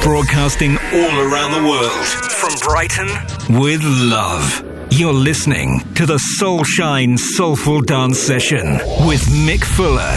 Broadcasting all around the world. From Brighton with love. You're listening to the Soulshine Soulful Dance Session with Mick Fuller.